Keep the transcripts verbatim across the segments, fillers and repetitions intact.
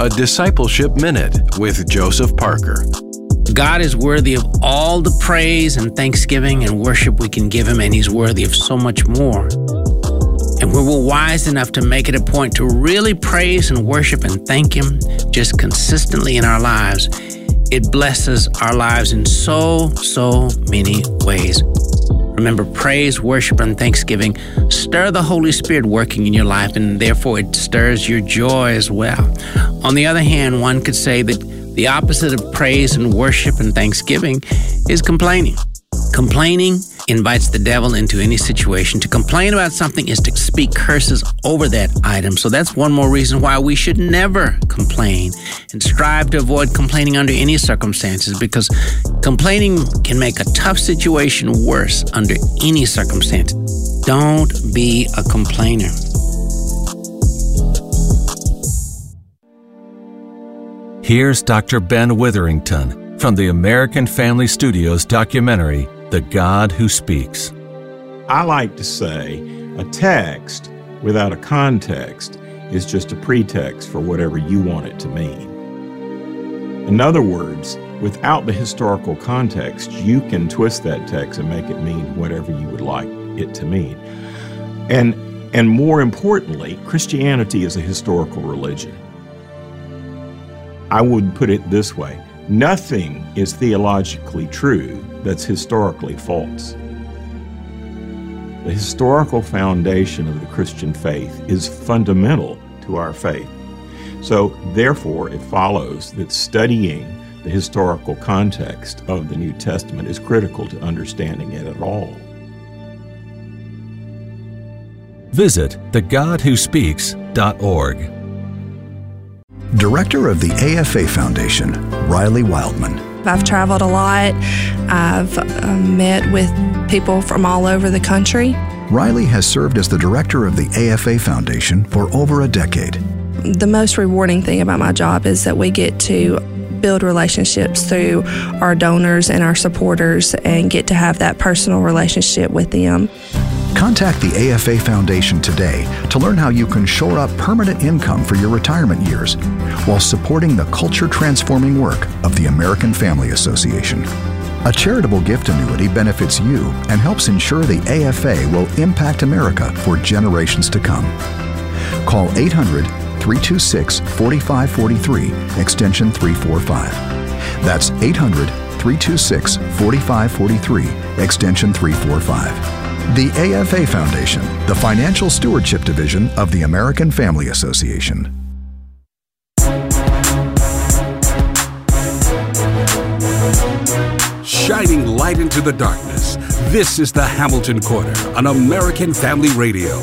a Discipleship Minute with Joseph Parker. God is worthy of all the praise and thanksgiving and worship we can give Him, and He's worthy of so much more. And when we're wise enough to make it a point to really praise and worship and thank Him just consistently in our lives, it blesses our lives in so, so many ways. Remember, praise, worship, and thanksgiving stir the Holy Spirit working in your life, and therefore it stirs your joy as well. On the other hand, one could say that the opposite of praise and worship and thanksgiving is complaining. Complaining invites the devil into any situation. To complain about something is to speak curses over that item. So that's one more reason why we should never complain and strive to avoid complaining under any circumstances, because complaining can make a tough situation worse under any circumstance. Don't be a complainer. Here's Doctor Ben Witherington from the American Family Studios documentary, The God Who Speaks. I like to say a text without a context is just a pretext for whatever you want it to mean. In other words, without the historical context, you can twist that text and make it mean whatever you would like it to mean. And, and more importantly, Christianity is a historical religion. I would put it this way: nothing is theologically true that's historically false. The historical foundation of the Christian faith is fundamental to our faith. So, therefore, it follows that studying the historical context of the New Testament is critical to understanding it at all. Visit the god who speaks dot org. Director of the A F A Foundation, Riley Wildman. I've traveled a lot. I've uh, met with people from all over the country. Riley has served as the director of the A F A Foundation for over a decade. The most rewarding thing about my job is that we get to build relationships through our donors and our supporters and get to have that personal relationship with them. Contact the A F A Foundation today to learn how you can shore up permanent income for your retirement years while supporting the culture-transforming work of the American Family Association. A charitable gift annuity benefits you and helps ensure the A F A will impact America for generations to come. Call eight hundred, three two six, four five four three, extension three forty-five. That's eight hundred, three two six, four five four three, extension three forty-five. The A F A Foundation, the Financial Stewardship Division of the American Family Association. Shining light into the darkness, this is the Hamilton Corner on American Family Radio.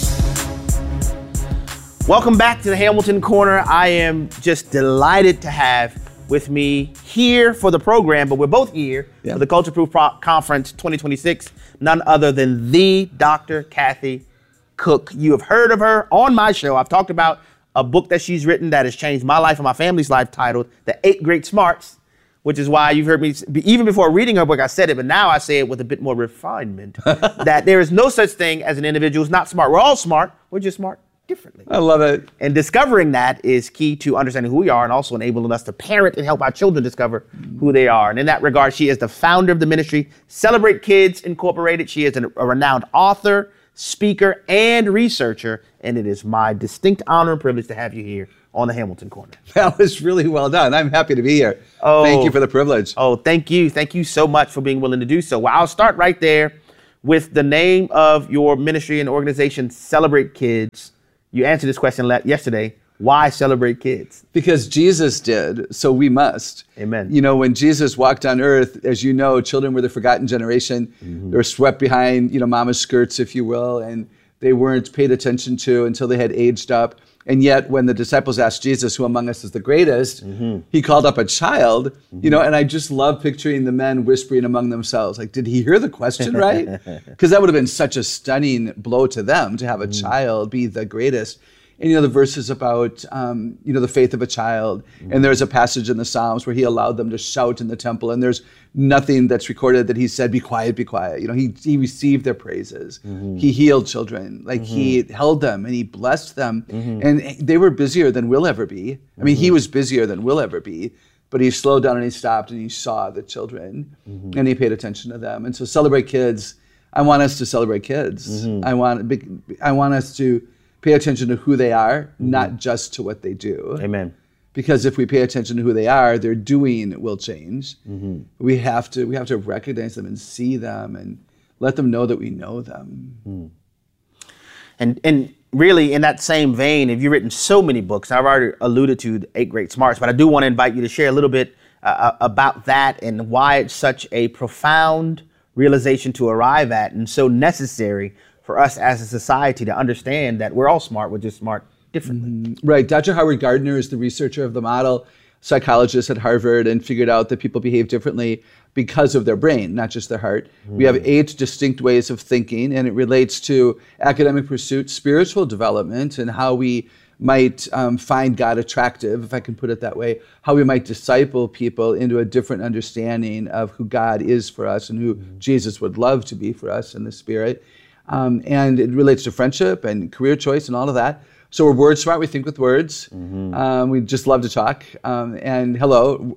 Welcome back to the Hamilton Corner. I am just delighted to have with me here for the program, but we're both here yeah. for the Culture Proof Pro- Conference twenty twenty-six, none other than the Doctor Kathy Cook. You have heard of her on my show. I've talked about a book that she's written that has changed my life and my family's life, titled The Eight Great Smarts, which is why you've heard me, even before reading her book, I said it, but now I say it with a bit more refinement, that there is no such thing as an individual who's not smart. We're all smart. We're just smart differently. I love it. And discovering that is key to understanding who we are and also enabling us to parent and help our children discover who they are. And in that regard, she is the founder of the ministry Celebrate Kids Incorporated. She is an, a renowned author, speaker, and researcher. And it is my distinct honor and privilege to have you here on the Hamilton Corner. That was really well done. I'm happy to be here. Oh, thank you for the privilege. Oh, thank you. Thank you so much for being willing to do so. Well, I'll start right there with the name of your ministry and organization, Celebrate Kids. You answered this question yesterday. Why celebrate kids? Because Jesus did, so we must. Amen. You know, when Jesus walked on earth, as you know, children were the forgotten generation. Mm-hmm. They were swept behind, you know, mama's skirts, if you will, and they weren't paid attention to until they had aged up. And yet, when the disciples asked Jesus, who among us is the greatest, mm-hmm. he called up a child, mm-hmm. you know, and I just love picturing the men whispering among themselves, like, did he hear the question right? Because that would have been such a stunning blow to them, to have a mm-hmm. child be the greatest. And you know, the verses about, um, you know, the faith of a child. Mm-hmm. And there's a passage in the Psalms where he allowed them to shout in the temple. And there's nothing that's recorded that he said, be quiet, be quiet. You know, he, he received their praises. Mm-hmm. He healed children. Like mm-hmm. he held them and he blessed them. Mm-hmm. And they were busier than we'll ever be. I mean, mm-hmm. he was busier than we'll ever be. But he slowed down and he stopped and he saw the children mm-hmm. and he paid attention to them. And so celebrate kids. I want us to celebrate kids. Mm-hmm. I want I want us to pay attention to who they are, mm-hmm. not just to what they do. Amen. Because if we pay attention to who they are, their doing will change. Mm-hmm. We have to we have to recognize them and see them and let them know that we know them. Mm. And and really, in that same vein, have you written so many books? I've already alluded to the Eight Great Smarts, but I do want to invite you to share a little bit uh, about that and why it's such a profound realization to arrive at and so necessary for us as a society to understand that we're all smart, we're just smart differently. Mm-hmm. Right. Doctor Howard Gardner is the researcher of the model psychologist at Harvard and figured out that people behave differently because of their brain, not just their heart. Mm-hmm. We have eight distinct ways of thinking, and it relates to academic pursuit, spiritual development, and how we might um, find God attractive, if I can put it that way, how we might disciple people into a different understanding of who God is for us and who mm-hmm. Jesus would love to be for us in the Spirit. Um, and it relates to friendship and career choice and all of that. So we're word smart, we think with words. Mm-hmm. Um, we just love to talk. Um, and hello,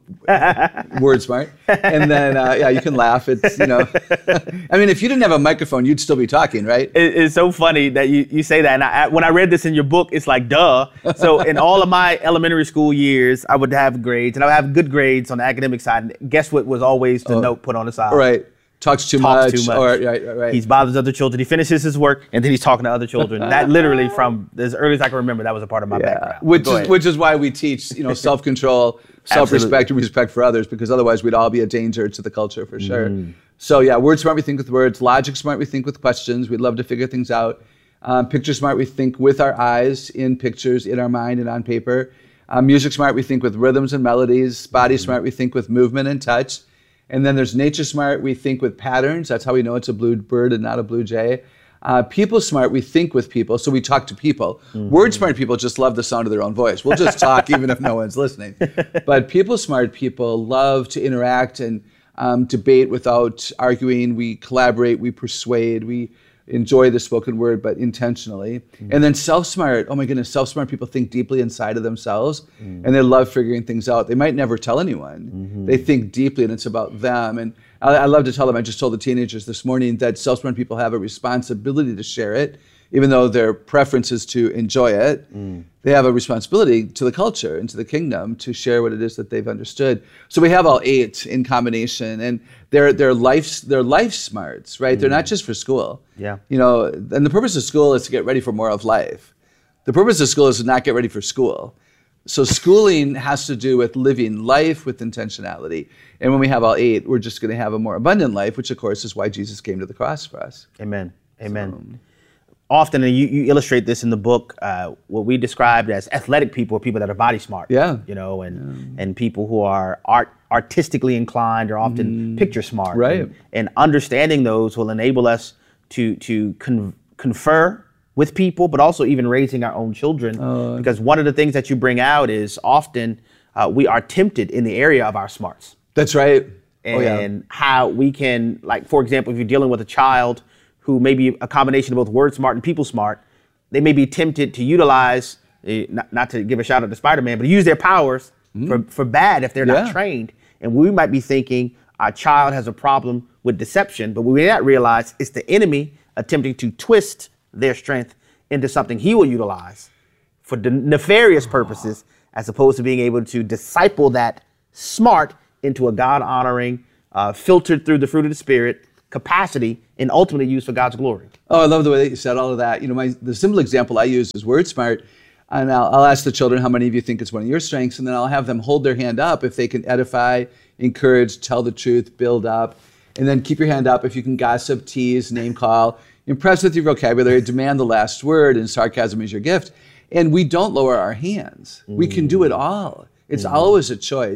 word smart. And then, uh, yeah, you can laugh. It's, you know, I mean, if you didn't have a microphone, you'd still be talking, right? It, it's so funny that you, you say that. And I, when I read this in your book, it's like, duh. So in all of my elementary school years, I would have grades, and I would have good grades on the academic side. And guess what was always the oh, note put on the side? Right. Talks too Talks much. too much. Or, right, right, right. He bothers other children. He finishes his work, and then he's talking to other children. That literally, from as early as I can remember, that was a part of my yeah. background. Which is, which is why we teach, you know, self-control, self-respect, and respect for others, because otherwise we'd all be a danger to the culture for sure. Mm. So yeah, word smart, we think with words. Logic smart, we think with questions. We'd love to figure things out. Um, picture smart, we think with our eyes, in pictures, in our mind, and on paper. Um, music smart, we think with rhythms and melodies. Body mm. smart, we think with movement and touch. And then there's nature smart, we think with patterns. That's how we know it's a blue bird and not a blue jay. Uh, people smart, we think with people, so we talk to people. Mm-hmm. Word smart people just love the sound of their own voice. We'll just talk even if no one's listening. But people smart people love to interact and um, debate without arguing. We collaborate, we persuade, we enjoy the spoken word, but intentionally. Mm-hmm. And then self-smart, oh my goodness, self-smart people think deeply inside of themselves, mm-hmm. and they love figuring things out. They might never tell anyone. Mm-hmm. They think deeply, and it's about them. And I, I love to tell them, I just told the teenagers this morning that self-smart people have a responsibility to share it, even though their preference is to enjoy it. Mm. They have a responsibility to the culture and to the kingdom to share what it is that they've understood. So we have all eight in combination, and they're they're life they're life smarts, right? Mm. They're not just for school. Yeah. You know, and the purpose of school is to get ready for more of life. The purpose of school is to not get ready for school. So schooling has to do with living life with intentionality. And when we have all eight, we're just going to have a more abundant life, which of course is why Jesus came to the cross for us. Amen. Amen. So, often, and you, you illustrate this in the book, uh, what we described as athletic people are people that are body smart. Yeah. You know, and yeah. and people who are art artistically inclined are often mm. picture smart. Right. And, and understanding those will enable us to to con- confer with people, but also even raising our own children. Uh, because one of the things that you bring out is often uh, we are tempted in the area of our smarts. That's right. And oh, yeah. how we can, like, for example, if you're dealing with a child who may be a combination of both word smart and people smart, they may be tempted to utilize, uh, not, not to give a shout out to Spider-Man, but use their powers mm. for, for bad if they're yeah. not trained. And we might be thinking our child has a problem with deception, but we may not realize it's the enemy attempting to twist their strength into something he will utilize for the nefarious purposes, as opposed to being able to disciple that smart into a God-honoring, uh, filtered through the fruit of the Spirit capacity and ultimately used for God's glory. Oh, I love the way that you said all of that. You know, my the simple example I use is word smart. And I'll, I'll ask the children how many of you think it's one of your strengths, and then I'll have them hold their hand up if they can edify, encourage, tell the truth, build up. And then keep your hand up if you can gossip, tease, name call, impress with your vocabulary, demand the last word, and sarcasm is your gift. And we don't lower our hands. Mm. We can do it all. It's mm. always a choice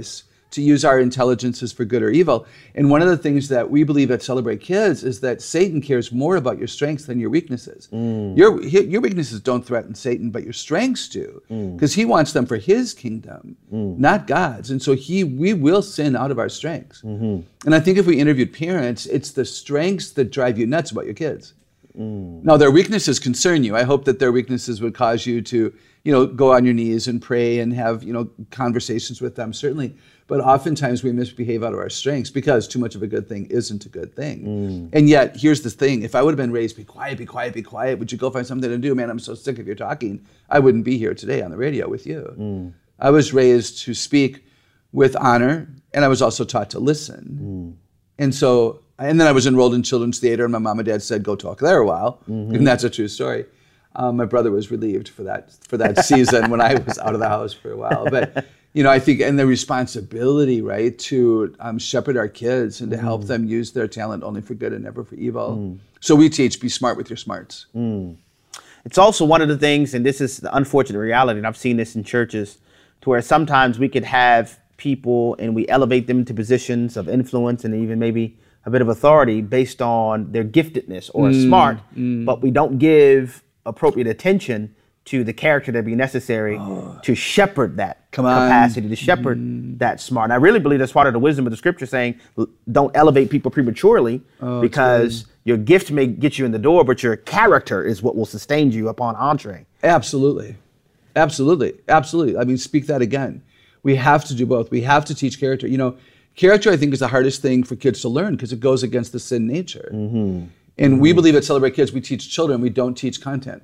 to use our intelligences for good or evil. And one of the things that we believe at Celebrate Kids is that Satan cares more about your strengths than your weaknesses. Mm. Your your weaknesses don't threaten Satan, but your strengths do, because mm. he wants them for his kingdom, mm. not God's. And so he we will sin out of our strengths. Mm-hmm. And I think if we interviewed parents, it's the strengths that drive you nuts about your kids. Mm. Now, their weaknesses concern you. I hope that their weaknesses would cause you to, you know, go on your knees and pray and have, you know, conversations with them, certainly. But oftentimes we misbehave out of our strengths because too much of a good thing isn't a good thing. Mm. And yet, here's the thing. If I would have been raised, be quiet, be quiet, be quiet, would you go find something to do? Man, I'm so sick of your talking. I wouldn't be here today on the radio with you. Mm. I was raised to speak with honor, and I was also taught to listen. Mm. And so, and then I was enrolled in children's theater, and my mom and dad said, go talk there a while. Mm-hmm. And that's a true story. Um, my brother was relieved for that for that season when I was out of the house for a while. But, you know, I think, and the responsibility, right, to um, shepherd our kids and to mm. help them use their talent only for good and never for evil. Mm. So we teach, be smart with your smarts. Mm. It's also one of the things, and this is the unfortunate reality, and I've seen this in churches, to where sometimes we could have people and we elevate them to positions of influence and even maybe a bit of authority based on their giftedness or mm. smart, mm. but we don't give appropriate attention to the character that be necessary oh. to shepherd that Come on. capacity, to shepherd mm. that smart. And I really believe that's part of the wisdom of the scripture, saying don't elevate people prematurely oh, because your gift may get you in the door, but your character is what will sustain you upon entree. Absolutely. Absolutely. Absolutely. I mean, speak that again. We have to do both. We have to teach character. You know, character, I think, is the hardest thing for kids to learn because it goes against the sin nature. Mm-hmm. And mm-hmm. we believe at Celebrate Kids, we teach children, we don't teach content.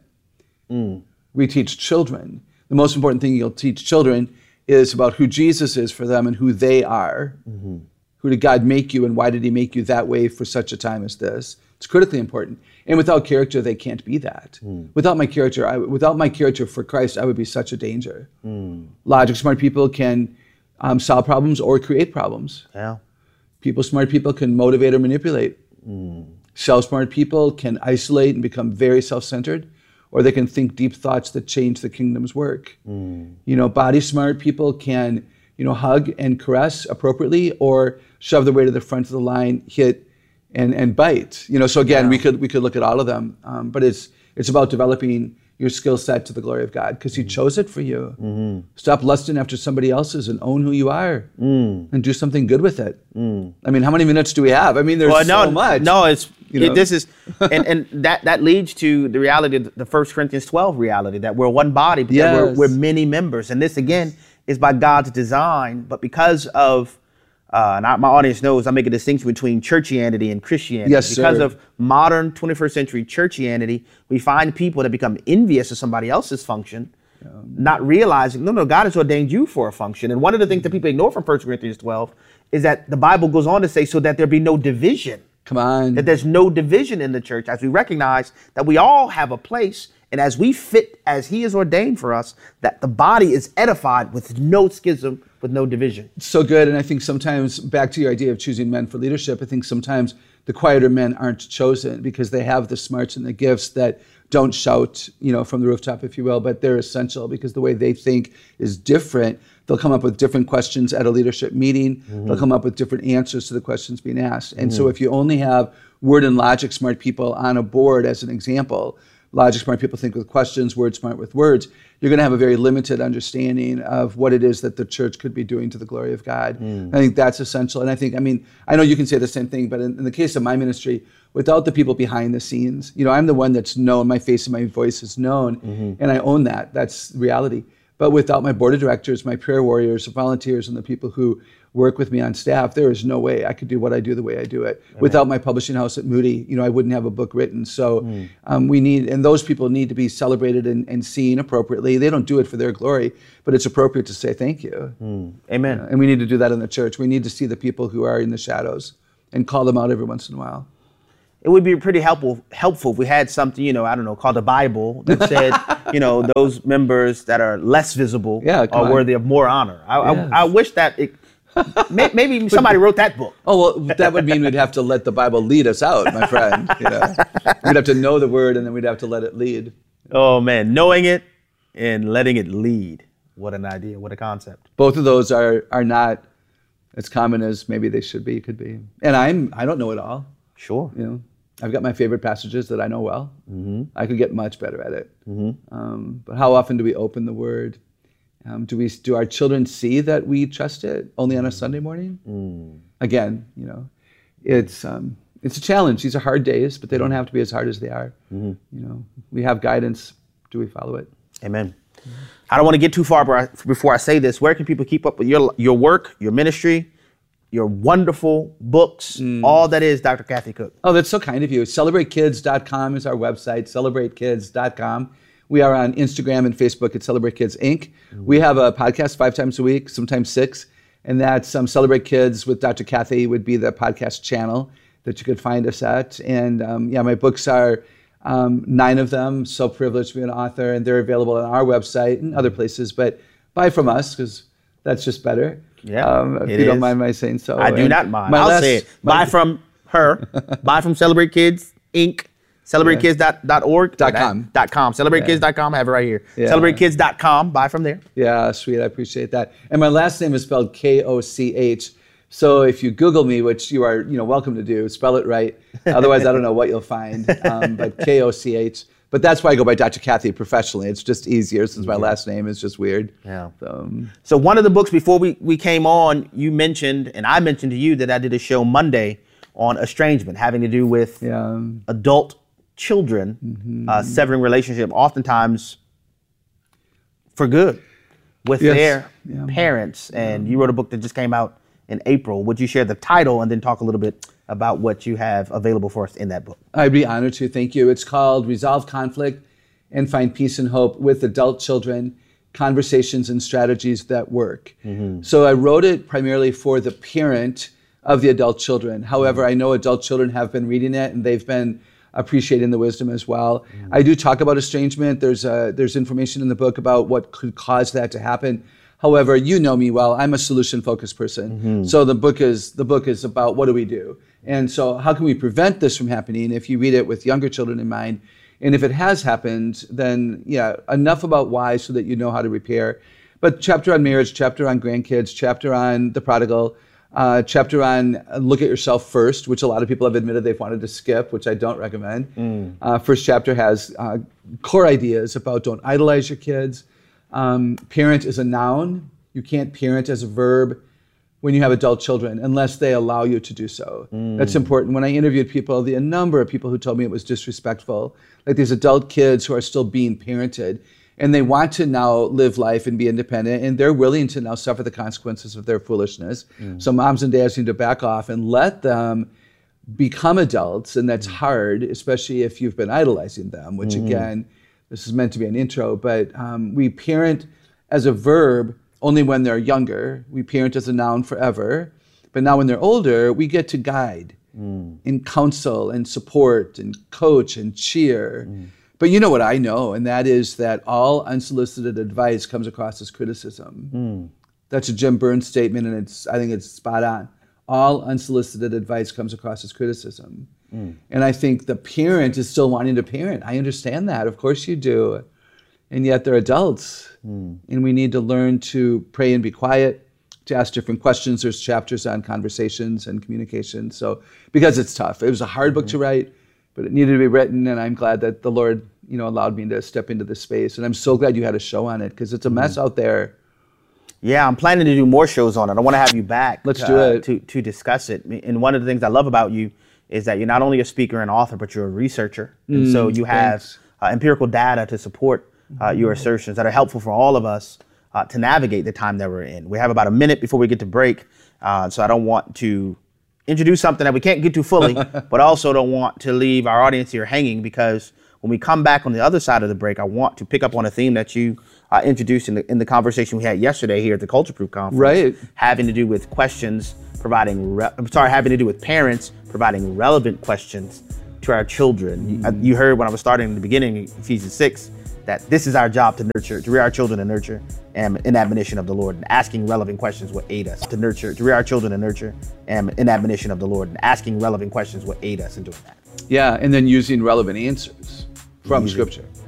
Mm. We teach children. The most important thing you'll teach children is about who Jesus is for them and who they are. Mm-hmm. Who did God make you and why did he make you that way for such a time as this? It's critically important. And without character, they can't be that. Mm. Without my character, I, without my character for Christ, I would be such a danger. Mm. Logic smart people can um, solve problems or create problems. Yeah. People, smart people can motivate or manipulate. Mm. Self-smart people can isolate and become very self-centered, or they can think deep thoughts that change the kingdom's work. Mm. You know, body-smart people can, you know, hug and caress appropriately, or shove their way to the front of the line, hit, and and bite. You know, so again, yeah. we could we could look at all of them, um, but it's it's about developing your skill set to the glory of God because He chose it for you. Mm-hmm. Stop lusting after somebody else's and own who you are, mm. and do something good with it. Mm. I mean, how many minutes do we have? I mean, there's well, no, so much. No, it's you know? it, this is, and, and that that leads to the reality, of the First Corinthians twelve reality that we're one body, but yes. that we're, we're many members, and this again is by God's design, but because of Uh, and I, my audience knows I make a distinction between churchianity and Christianity. Yes, because sir. of modern twenty-first century churchianity, we find people that become envious of somebody else's function, um, not realizing, no, no, God has ordained you for a function. And one of the things that people ignore from First Corinthians twelve is that the Bible goes on to say, so that there be no division. Come on. That there's no division in the church, as we recognize that we all have a place, and as we fit as He has ordained for us, that the body is edified with no schism, with no division. So good. And I think sometimes, back to your idea of choosing men for leadership, I think sometimes the quieter men aren't chosen because they have the smarts and the gifts that don't shout, you know, from the rooftop, if you will, but they're essential because the way they think is different. They'll come up with different questions at a leadership meeting. Mm-hmm. They'll come up with different answers to the questions being asked. And mm-hmm. so if you only have word and logic smart people on a board as an example, logic smart people think with questions, word smart with words, you're going to have a very limited understanding of what it is that the church could be doing to the glory of God. Mm. I think that's essential. And I think, I mean, I know you can say the same thing, but in, in the case of my ministry, without the people behind the scenes, you know, I'm the one that's known, my face and my voice is known, mm-hmm. and I own that. That's reality. But without my board of directors, my prayer warriors, volunteers, and the people who work with me on staff, there is no way I could do what I do the way I do it. Amen. Without my publishing house at Moody, you know, I wouldn't have a book written. So mm. um, we need, and those people need to be celebrated and, and seen appropriately. They don't do it for their glory, but it's appropriate to say thank you. Mm. Amen. Uh, and we need to do that in the church. We need to see the people who are in the shadows and call them out every once in a while. It would be pretty helpful helpful if we had something, you know, I don't know, called the Bible that said, you know, those members that are less visible yeah, are on. worthy of more honor. I, yes. I, I wish that it, maybe somebody wrote that book. Oh, well, that would mean we'd have to let the Bible lead us out, my friend. You know? We'd have to know the word and then we'd have to let it lead. Oh, man, knowing it and letting it lead. What an idea, what a concept. Both of those are are not as common as maybe they should be, could be. And I'm, I don't know it all. Sure. You know, I've got my favorite passages that I know well. Mm-hmm. I could get much better at it. Mm-hmm. Um, but how often do we open the Word? Um, do we? Do our children see that we trust it only on a Sunday morning? Mm. Again, you know, it's um, it's a challenge. These are hard days, but they don't have to be as hard as they are. Mm-hmm. You know, we have guidance. Do we follow it? Amen. I don't want to get too far before I say this. Where can people keep up with your your work, your ministry, your wonderful books, mm. all that is Doctor Kathy Cook? Oh, that's so kind of you. celebrate kids dot com is our website, celebrate kids dot com. We are on Instagram and Facebook at Celebrate Kids, Incorporated. Mm-hmm. We have a podcast five times a week, sometimes six, and that's um, Celebrate Kids with Doctor Kathy would be the podcast channel that you could find us at. And um, yeah, my books are um, nine of them, so privileged to be an author, and they're available on our website and other places, but buy from us because that's just better. Yeah, um, if it you don't is. mind my saying so. I do And not mind. my I'll last- say it. my- Buy from her. Buy from Celebrate Kids, Incorporated. celebrate kids dot org. Dot com. Dot com. celebrate kids dot com. I have it right here. Yeah. celebrate kids dot com. Buy from there. Yeah, sweet. I appreciate that. And my last name is spelled K O C H. So if you Google me, which you are, you know, welcome to do, spell it right. Otherwise, I don't know what you'll find. Um, but K O C H. But that's why I go by Doctor Kathy professionally. It's just easier since my last name is just weird. Yeah. So, um, So one of the books before we, we came on, you mentioned, and I mentioned to you that I did a show Monday on estrangement, having to do with yeah. adult children Mm-hmm. uh, severing relationship, oftentimes for good, with Yes. their Yeah. parents. And you wrote a book that just came out in April. Would you share the title and then talk a little bit about what you have available for us in that book? I'd be honored to. Thank you. It's called Resolve Conflict and Find Peace and Hope with Adult Children, Conversations and Strategies That Work. Mm-hmm. So I wrote it primarily for the parent of the adult children. However, I know adult children have been reading it and they've been appreciating the wisdom as well. Mm-hmm. I do talk about estrangement. There's uh, there's information in the book about what could cause that to happen. However, you know me well. I'm a solution-focused person. Mm-hmm. So the book is the book is about what do we do? And so how can we prevent this from happening if you read it with younger children in mind? And if it has happened, then yeah, enough about why so that you know how to repair. But chapter on marriage, chapter on grandkids, chapter on the prodigal, uh, chapter on uh, look at yourself first, which a lot of people have admitted they've wanted to skip, which I don't recommend. Mm. Uh, first chapter has uh, core ideas about don't idolize your kids. Um, parent is a noun. You can't parent as a verb when you have adult children unless they allow you to do so. Mm. That's important. When I interviewed people, the a number of people who told me it was disrespectful, like these adult kids who are still being parented, and they want to now live life and be independent, and they're willing to now suffer the consequences of their foolishness. Mm. So moms and dads need to back off and let them become adults, and that's hard, especially if you've been idolizing them, which mm-hmm. again, this is meant to be an intro, but um, we parent as a verb only when they're younger. We parent as a noun forever. But now when they're older, we get to guide mm. and counsel and support and coach and cheer. Mm. But you know what I know, and that is that all unsolicited advice comes across as criticism. Mm. That's a Jim Burns statement, and it's I think it's spot on. All unsolicited advice comes across as criticism. Mm. And I think the parent is still wanting to parent. I understand that. Of course you do. And yet they're adults. Mm. And we need to learn to pray and be quiet, to ask different questions. There's chapters on conversations and communication. So, because it's tough. It was a hard mm-hmm. book to write, but it needed to be written. And I'm glad that the Lord, you know, allowed me to step into this space. And I'm so glad you had a show on it because it's a mess mm. out there. Yeah, I'm planning to do more shows on it. I want to have you back. Let's uh, do it. To, to discuss it. And one of the things I love about you is that you're not only a speaker and author, but you're a researcher. And mm, so you have uh, empirical data to support uh, mm-hmm. your assertions that are helpful for all of us uh, to navigate the time that we're in. We have about a minute before we get to break. Uh, so I don't want to introduce something that we can't get to fully, but also don't want to leave our audience here hanging, because when we come back on the other side of the break, I want to pick up on a theme that you uh, introduced in the, in the conversation we had yesterday here at the Culture Proof Conference. Right. Having to do with questions, providing, re- I'm sorry, having to do with parents providing relevant questions to our children. You, uh, you heard when I was starting in the beginning, Ephesians six, that this is our job to nurture, to rear our children and nurture, and in admonition of the Lord. And asking relevant questions will aid us to nurture, to rear our children and nurture, and in admonition of the Lord. And asking relevant questions will aid us in doing that. Yeah, and then using relevant answers from Using, Scripture.